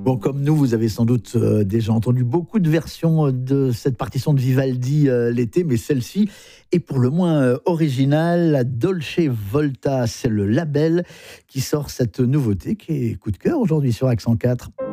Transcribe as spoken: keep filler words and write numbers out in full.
Bon, comme nous, vous avez sans doute euh, déjà entendu beaucoup de versions euh, de cette partition de Vivaldi euh, l'été, mais celle-ci est pour le moins euh, originale. La Dolce Volta, c'est le label qui sort cette nouveauté qui est coup de cœur aujourd'hui sur Accent quatre.